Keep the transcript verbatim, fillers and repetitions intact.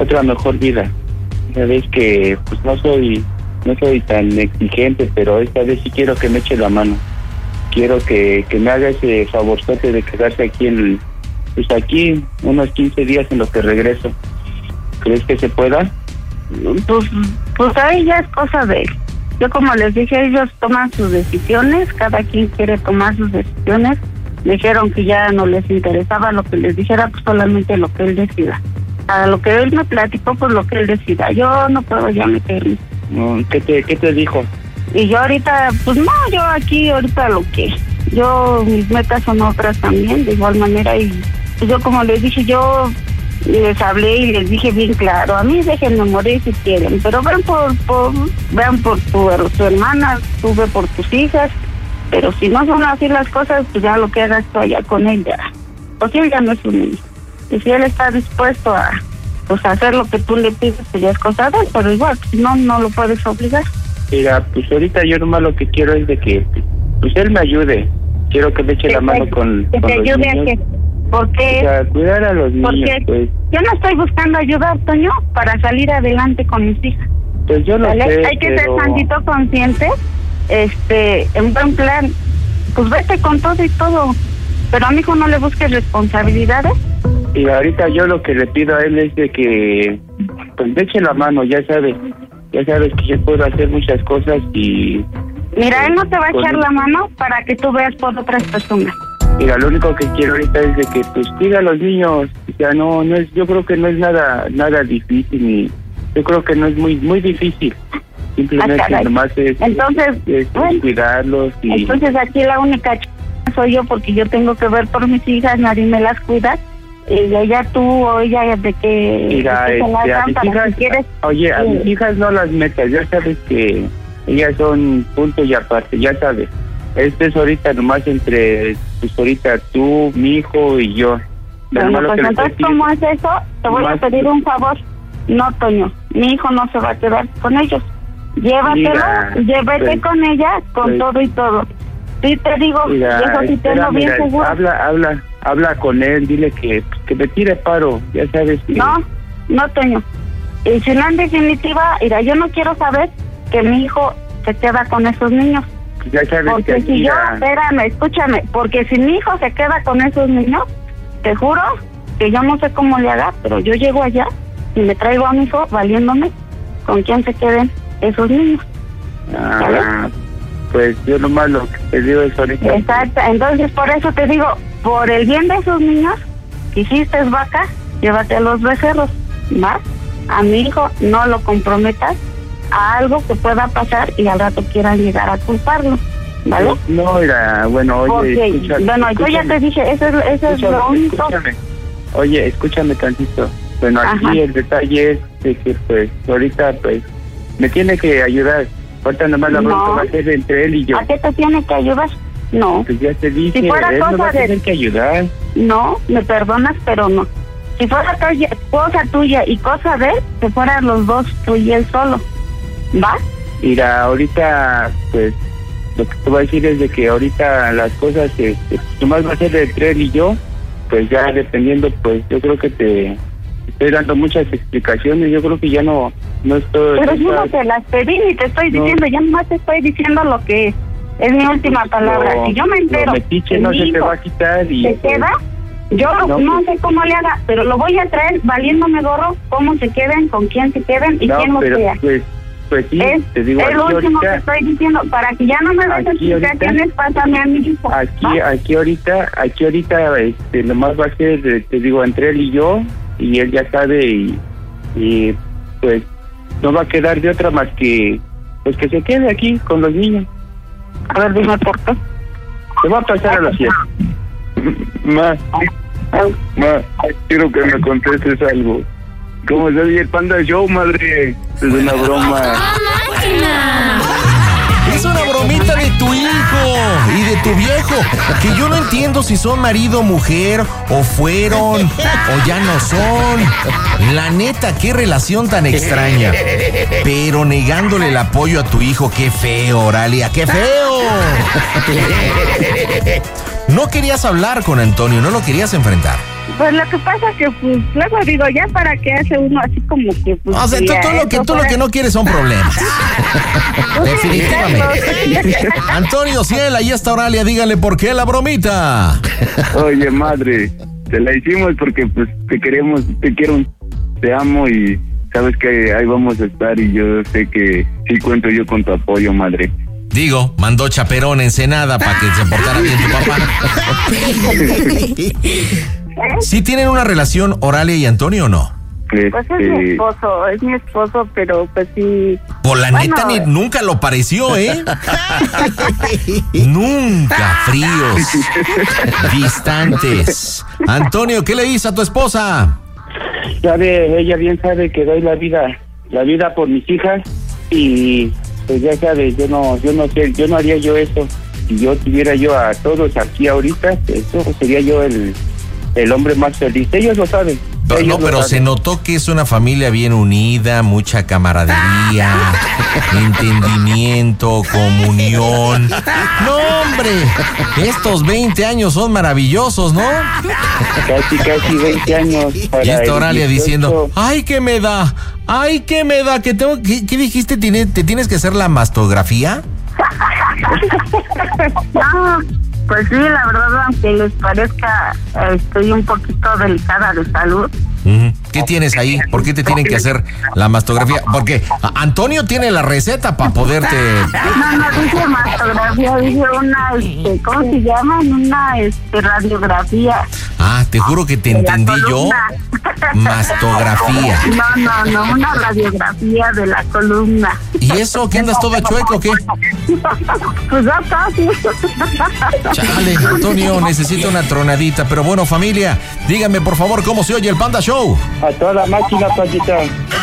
otra mejor vida. Sabes que pues no soy no soy tan exigente, pero esta vez sí quiero que me eche la mano. Quiero que, que me haga ese favorzote de quedarse aquí en pues aquí unos quince días en lo que regreso. ¿Crees que se pueda? Pues, pues ahí ya es cosa de él. Yo como les dije, ellos toman sus decisiones, cada quien quiere tomar sus decisiones. Dijeron que ya no les interesaba lo que les dijera, pues solamente lo que él decida. A lo que él me platicó, pues lo que él decida. Yo no puedo ya meterme. ¿Qué te, qué te dijo? Y yo ahorita, pues no, yo aquí ahorita lo que... Yo, mis metas son otras también, de igual manera, y pues yo como les dije, yo les hablé y les dije bien claro, a mí déjenme morir si quieren, pero vean por, por vean por tu, tu hermana, tú ve por tus hijas, pero si no son así las cosas, pues ya lo que hagas tú allá con él ya, porque él ya no es un niño, y si él está dispuesto a pues a hacer lo que tú le pides, pues ya es cosa de él, pero igual, no, no lo puedes obligar. Mira, pues ahorita yo nomás lo que quiero es de que pues él me ayude, quiero que me eche que la te, mano con, que con te los ayude niños. A que, porque, o sea, cuidar a los niños, pues. Yo no estoy buscando ayudar, Toño, para salir adelante con mis hijas. Pues yo no ¿Vale? sé, Hay que pero... ser tantito consciente, este, en buen plan, pues vete con todo y todo, pero a mi hijo no le busques responsabilidades. Y ahorita yo lo que le pido a él es de que, pues me eche la mano, ya sabes, ya sabes que yo puedo hacer muchas cosas y... Mira, él no te va a pues, echar la mano para que tú veas por otras personas. Mira, lo único que quiero ahorita es de que pues cuida a los niños, o sea, no, no es, yo creo que no es nada, nada difícil, ni, yo creo que no es muy, muy difícil, simplemente ah, nomás es, entonces, es, es bueno, cuidarlos y... Entonces aquí la única ch... soy yo porque yo tengo que ver por mis hijas, nadie me las cuida, y ella tú o ella de que... Mira, de que este, se las a dan mis para hijas, si quieres, oye, a eh, mis hijas no las metas, ya sabes que ellas son punto y aparte, ya sabes. Este es ahorita nomás entre, pues ahorita tú, mi hijo y yo. Bueno, pues entonces, ¿cómo es eso? Te voy a pedir un favor. No, Toño, mi hijo no se va a quedar con ellos. Llévatelo, Mira, llévate pues, con ella, con pues, todo y todo. Sí te digo, mira, eso sí espera, tengo bien mira, seguro. Habla, habla, habla con él, dile que, que me tire paro, ya sabes que... No, no, Toño. Y si no, en definitiva, mira, yo no quiero saber que mi hijo se queda con esos niños. Ya sabes porque que si aquí yo, la... espérame, escúchame, porque si mi hijo se queda con esos niños, te juro que yo no sé cómo le haga, pero yo llego allá y me traigo a mi hijo valiéndome con quién se queden esos niños. Ah, pues yo nomás lo que te digo es ahorita... Exacto, entonces por eso te digo, por el bien de esos niños, que hiciste vaca, llévate a los becerros, ¿va? A mi hijo no lo comprometas a algo que pueda pasar y al rato quieran llegar a culparlo, ¿vale? No, mira, bueno, oye, porque, escúchame, bueno, escúchame, yo ya te dije, eso es, eso es lo único. Escúchame. Oye, escúchame tantito. Bueno, aquí Ajá. el detalle es de que, pues, ahorita, pues, me tiene que ayudar. Ahorita nomás la No. bronca va a ser entre él y yo. ¿A qué te tiene que ayudar? No, Pues ya te dije, Si fuera él cosa me va a de- tener que ayudar. no, me perdonas, pero no. Si fuera tuya, cosa tuya y cosa de él, que fueran los dos, tú y él solo, ¿va? Mira, ahorita, pues, lo que te voy a decir es de que ahorita las cosas, este, nomás va a ser entre él y yo, pues ya dependiendo, pues, yo creo que te estoy dando muchas explicaciones, yo creo que ya no, no estoy... Pero yo no estás- te las pedí ni te estoy No. diciendo, ya nomás te estoy diciendo lo que es. Es mi última palabra. Lo- Si yo me entero lo metiche que no mi se te hijo va a quitar y... se pues, queda, yo no, no, pues- sé cómo le haga, pero lo voy a traer valiéndome gorro, cómo se queden, con quién se queden y no, quién lo pero, sea. pues, pues sí, Es, te digo, es aquí lo último ahorita, que estoy diciendo, para que ya no me des Aquí ahorita- explicaciones, pásame a mi hijo. aquí, ¿va? aquí ahorita, aquí ahorita, este, nomás va a ser, eh, te digo, entre él y yo, y él ya sabe, y, y pues, no va a quedar de otra más que, pues que se quede aquí con los niños. A ver, dime por qué. Se va a pasar a la fiesta. Ma, ma, quiero que me contestes algo. ¿Cómo se oye el Panda Show, madre? Es una broma. Es una bromita de tu hijo y de tu viejo, que yo no entiendo si son marido o mujer, o fueron, o ya no son. La neta, qué relación tan extraña. Pero negándole el apoyo a tu hijo, qué feo, Oralia, qué feo. No querías hablar con Antonio, no lo querías enfrentar. Pues lo que pasa que, pues, luego digo, ya para qué hace uno así como que, pues... O sea, tú, tú lo que, tú lo que no quieres son problemas. Definitivamente. Antonio Ciel, ahí está Oralia, dígale por qué la bromita. Oye, madre, te la hicimos porque, pues, te queremos, te quiero, te amo y sabes que ahí vamos a estar y yo sé que sí cuento yo con tu apoyo, madre. Digo, mandó chaperón en Ensenada para que se portara bien tu papá. ¿Sí tienen una relación Oralia y Antonio o no? Pues es mi esposo, es mi esposo, pero pues sí... Por la bueno, neta, ni, nunca lo pareció, ¿eh? Nunca, fríos, distantes. Antonio, ¿qué le dices a tu esposa? Sabe, ella bien sabe que doy la vida, la vida por mis hijas y pues ya sabes, yo no, yo no sé, yo no haría yo eso. Si yo tuviera yo a todos aquí ahorita, eso sería yo el, el hombre más feliz. Ellos lo saben. No, ellos no lo pero saben. se notó que es una familia bien unida, mucha camaradería, entendimiento, comunión. No, hombre, estos veinte años son maravillosos, ¿no? Casi, casi veinte años. Para Y esta Oralia el dieciocho. diciendo, ay, ¿qué me da? Ay, ¿qué me da? ¿Qué, tengo, qué, qué dijiste? ¿Tiene- ¿Te tienes que hacer la mastografía? No, pues sí, la verdad, aunque les parezca, eh, estoy un poquito delicada de salud. Ujú. ¿Qué tienes ahí? ¿Por qué te tienen que hacer la mastografía? Porque a- Antonio tiene la receta para poderte... No, no dije mastografía, dije una, este, ¿cómo se llama? Una, este, radiografía. Ah, te juro que te de la entendí yo. columna. Mastografía. No, no, no, una radiografía de la columna. ¿Y eso? ¿Qué andas toda chueca o qué? Pues ya casi. Chale, Antonio, necesito una tronadita. Pero bueno, familia, díganme por favor cómo se oye el Panda Show. A toda la máquina, Paquita.